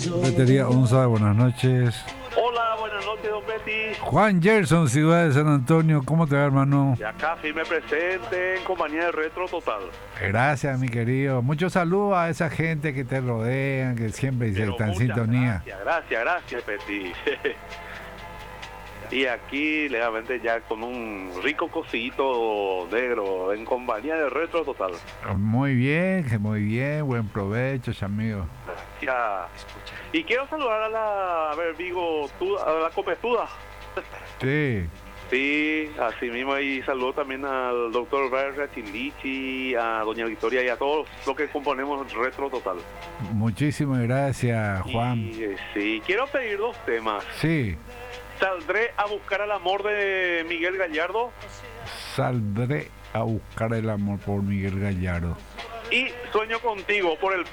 Ferretería Onza, buenas noches. Hola, buenas noches, don Betty. Juan Gerson, ciudad de San Antonio, ¿cómo te va, hermano? Y acá firme presente en compañía de Retro Total. Gracias, mi querido. Muchos saludos a esa gente que te rodean, que siempre Pero está en muchas sintonía. Gracias, Betty. Y aquí, legalmente, ya con un rico cosito negro en compañía de Retro Total. Muy bien, buen provecho, amigo. Ya. Y quiero saludar Vigo, a la copetuda. Sí. Sí, así mismo, y saludo también al doctor Vargas Chilichi, a doña Victoria y a todos los que componemos Retro Total. Muchísimas gracias, Juan. Y, sí, quiero pedir dos temas. Sí. Saldré a buscar el amor de Miguel Gallardo. Saldré a buscar el amor por Miguel Gallardo. Y Sueño contigo por el